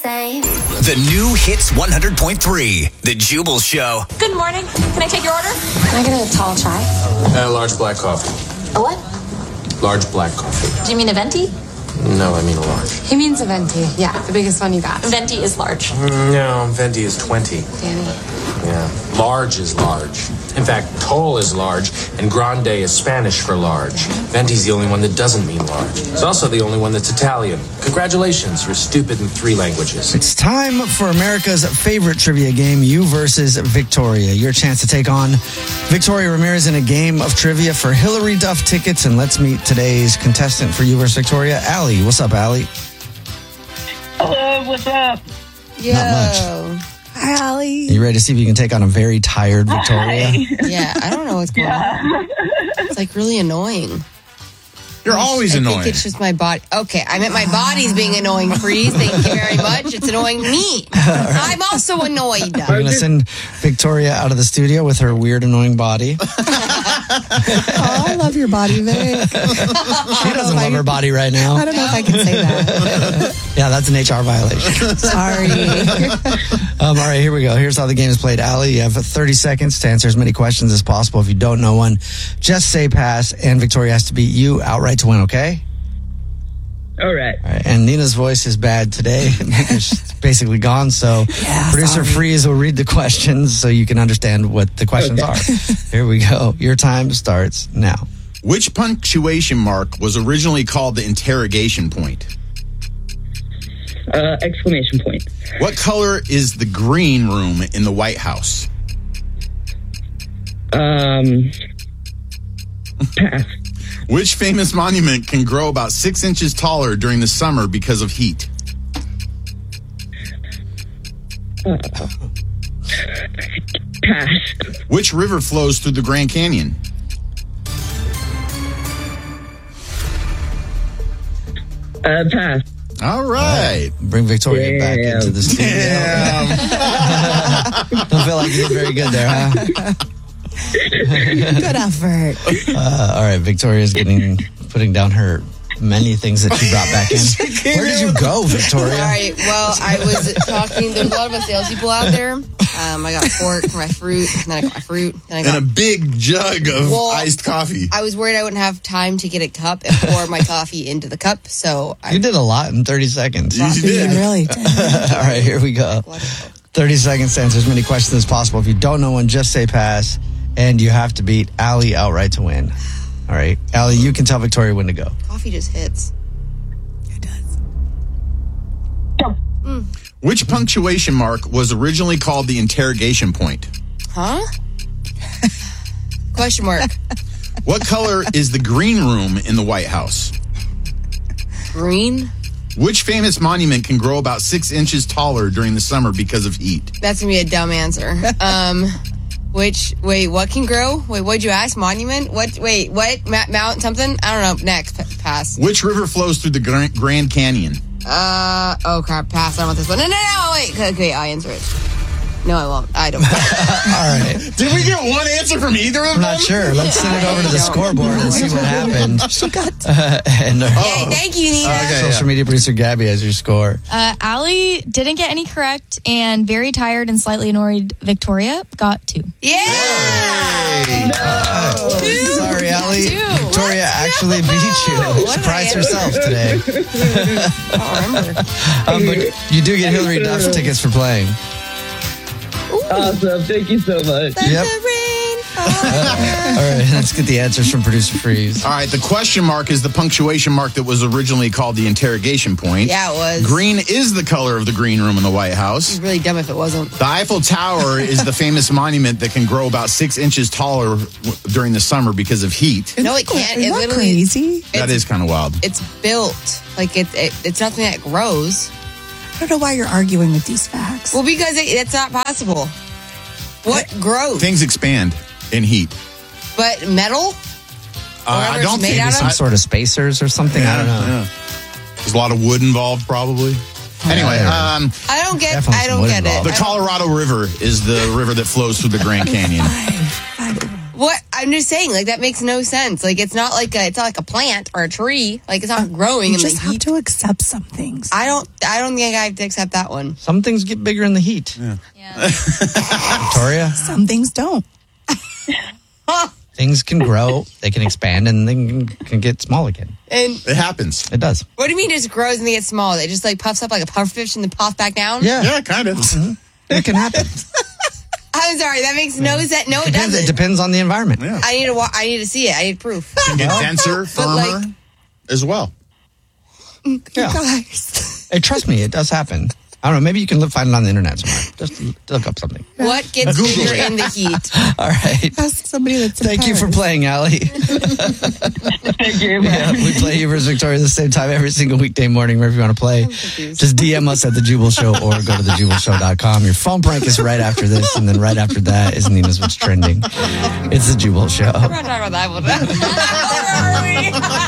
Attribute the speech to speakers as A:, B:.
A: same.
B: The new Hits 100.3, The Jubal Show.
C: Good morning. Can I take your order?
A: Can I get a tall chai?
D: Large black coffee.
C: A what?
D: Large black coffee.
C: Do you mean a venti?
D: No, I mean a large.
E: He means a venti. Yeah, the biggest one you got.
C: Venti is large.
D: No, venti is 20.
E: Danny.
D: Yeah. Large is large. In fact, tall is large, and grande is Spanish for large. Venti's the only one that doesn't mean large. It's also the only one that's Italian. Congratulations, you're stupid in 3 languages.
F: It's time for America's favorite trivia game, You versus Victoria. Your chance to take on Victoria Ramirez in a game of trivia for Hillary Duff tickets. And let's meet today's contestant for You versus Victoria, Allie. What's up, Allie?
G: Hello, what's up?
E: Yo.
F: Not much.
E: Hi, Allie.
F: Are you ready to see if you can take on a very tired Victoria?
E: Yeah, I don't know what's going on. It's like really annoying.
H: You're always
E: I
H: annoying.
E: think it's just my body. Okay, I meant my body's being annoying, Freeze. Thank you very much. It's annoying me. I'm also annoyed.
F: We're going to send Victoria out of the studio with her weird, annoying body.
E: Oh, I love your body, Vic.
F: She doesn't love her body right now.
E: I don't know if I can say that.
F: Yeah, that's an HR violation.
E: Sorry.
F: All right, here we go. Here's how the game is played. Allie, you have 30 seconds to answer as many questions as possible. If you don't know one, just say pass, and Victoria has to beat you outright to win, okay?
G: All right.
F: All right. And Nina's voice is bad today. She's basically gone, so Producer Freeze will read the questions so you can understand what the questions are. Here we go. Your time starts now.
H: Which punctuation mark was originally called the interrogation point?
G: Exclamation point.
H: What color is the green room in the White House?
G: Pass.
H: Which famous monument can grow about 6 inches taller during the summer because of heat?
G: Pass.
H: Which river flows through the Grand Canyon?
G: Pass.
H: All right.
F: Bring Victoria back into the studio. Don't feel like you did very good there, huh?
E: Good effort.
F: All right, Victoria's putting down her many things that she brought back in. Where did you go, Victoria?
E: All right. Well, I was talking. There's a lot of us salespeople out there. I got pork for my fruit, and then I got my fruit, then I got
H: And a big jug of iced coffee.
E: I was worried I wouldn't have time to get a cup and pour my coffee into the cup, so
F: You did a lot in 30 seconds.
H: You did.
E: really did.
F: All right, here we go. 30 seconds to answer as many questions as possible. If you don't know one, just say pass, and you have to beat Allie outright to win. All right, Allie, you can tell Victoria when to go.
E: Coffee just hits. It does.
H: Which punctuation mark was originally called the interrogation point?
E: Huh? Question mark.
H: What color is the green room in the White House?
E: Green?
H: Which famous monument can grow about 6 inches taller during the summer because of heat?
E: That's going to be a dumb answer. What can grow? Wait, what'd you ask? Monument? What? Mount something? I don't know. Next. Pass.
H: Which river flows through the Grand Canyon?
E: Oh crap. Pass. I don't want this one. No, wait. Okay, I'll answer it. No, I won't. I don't.
F: All right.
H: Did we get one answer from either of them?
F: I'm not sure. Let's send it over to the scoreboard and see what happened.
E: She got.
F: And
E: Yay, thank you, Nina.
F: social media producer Gabby has your score.
I: Allie didn't get any correct, and very tired and slightly annoyed Victoria got 2.
E: Yeah.
F: Sorry, Allie.
I: 2.
F: Victoria actually beat you.
E: What
F: Surprised
E: did I
F: herself today.
E: I don't remember.
F: But you do get Hillary Duff tickets for playing.
G: Awesome. Thank you so much.
F: Yep. All right, let's get the answers from Producer Freeze.
H: All right, the question mark is the punctuation mark that was originally called the interrogation point.
E: Yeah, it was.
H: Green is the color of the green room in the White House.
E: It's really dumb if it wasn't.
H: The Eiffel Tower is the famous monument that can grow about 6 inches taller during the summer because of heat.
E: No, it can't.
J: Is
E: It
J: that
E: literally
J: crazy?
H: That is kind of wild.
E: It's built like it's nothing that grows.
J: I don't know why you're arguing with these facts.
E: Well, because it's not possible. What grows?
H: Things expand in heat.
E: But metal?
H: I don't think
E: out
H: it's
E: of?
F: Some sort of spacers or something. I don't know.
H: Yeah. There's a lot of wood involved, probably. Anyway,
E: I don't get
F: Definitely some wood
E: it.
F: involved.
H: the Colorado River is the river that flows through the Grand Canyon.
E: What? I'm just saying, like, that makes no sense. Like, it's not like a plant or a tree. Like, it's not growing
J: You
E: in
J: just
E: the
J: have
E: heat.
J: to accept some things.
E: I don't think I have to accept that one.
F: Some things get bigger in the heat.
I: Yeah.
F: Victoria,
J: Some things don't.
F: things can grow, they can expand, and then can get small again.
E: And
H: It happens.
F: It does.
E: what do you mean it just grows and they get small? It just, like, puffs up like a pufferfish and then pops back down?
H: Yeah, kind of.
F: It can happen.
E: I'm sorry, that makes no sense. No, it
F: It
E: doesn't.
F: depends on the environment.
H: Yeah.
E: I need to see it. I need proof.
H: Can get denser, firmer
E: like-
H: as well.
F: Yeah.
J: Guys.
F: Hey, trust me, it does happen. I don't know. Maybe you can find it on the internet somewhere. Just look up something.
E: What gets
H: Google
E: bigger
H: it.
E: in the heat?
F: All right.
J: Ask somebody that's in
F: Thank you for
J: Paris.
F: playing, Allie.
G: Thank you.
F: Yeah, we play you versus Victoria at the same time every single weekday morning. Wherever you want to play, just DM us at The Jubal Show or go to thejubalshow.com. Your phone prank is right after this, and then right after that is Nina's What's Trending. It's The Jubal Show.
E: We're not talking about that one.